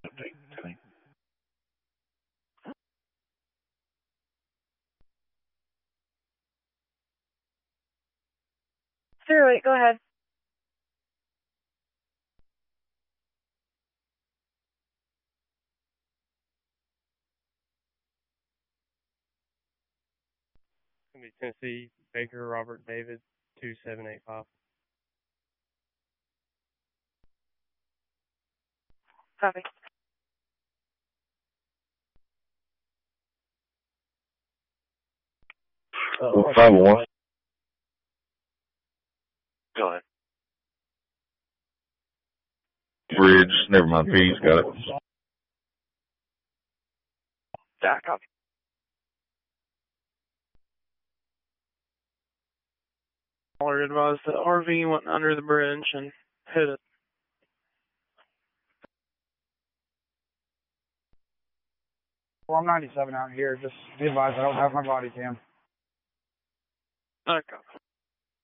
08, go ahead. It's going to be Tennessee, Baker, Robert, David, 2785. Copy. 501. Go ahead. Bridge, never mind, P's got it. Yeah, copy. Caller advised the RV went under the bridge and hit it. Well, I'm 97 out here. Just be advised, I don't have my body cam. Okay.